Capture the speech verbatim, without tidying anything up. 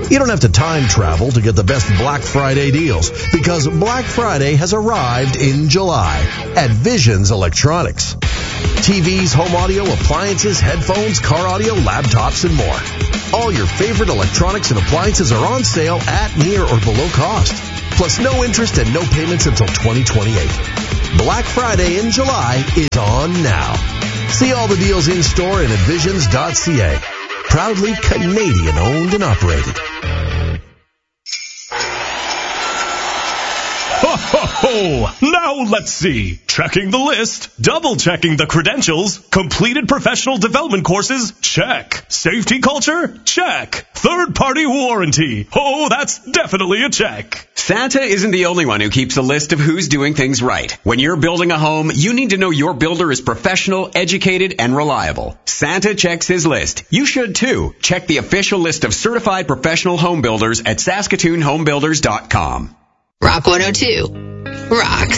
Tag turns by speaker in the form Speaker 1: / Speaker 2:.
Speaker 1: You don't have to time travel to get the best Black Friday deals because Black Friday has arrived in July at Visions Electronics. T Vs, home audio, appliances, headphones, car audio, laptops, and more. All your favorite electronics and appliances are on sale at, near, or below cost. Plus no interest and no payments until twenty twenty-eight. Black Friday in July is on now. See all the deals in store and at visions dot c a. Proudly Canadian owned and operated.
Speaker 2: Ho, ho, ho! Now let's see. Checking the list, double-checking the credentials, completed professional development courses, check. Safety culture, check. Third-party warranty, oh, that's definitely a check.
Speaker 3: Santa isn't the only one who keeps a list of who's doing things right. When you're building a home, you need to know your builder is professional, educated, and reliable. Santa checks his list. You should too. Check the official list of certified professional home builders at Saskatoon Home Builders dot com.
Speaker 4: Rock one oh two rocks.